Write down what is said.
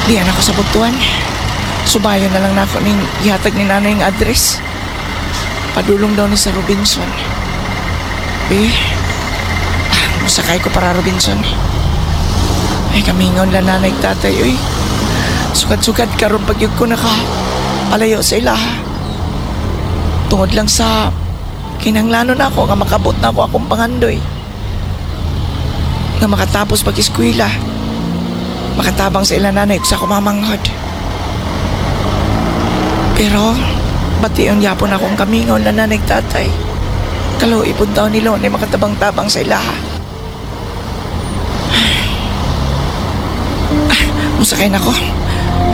Diyan ako sa butuan. Subayon na lang na ako ning ihatag ni nanay ng address. Padulong daw ni sa Robinson. Masakay ko para Robinson. Ay, kamingon lang nanay tatay, uy. Sugad-sugad karon pagyug ko palayo sa ilaha. Tungod lang sa kinanglanon ako nga makabot na ako akong pangandoy. Nga makatapos pag-eskwela. Makatabang sa ilang nanay sa kumamanghod. Pero, bati yung yapon akong kamingon na nanay tatay. Kalo ipon daw nilo na makatabang-tabang sa ilaha. Musakay na ko.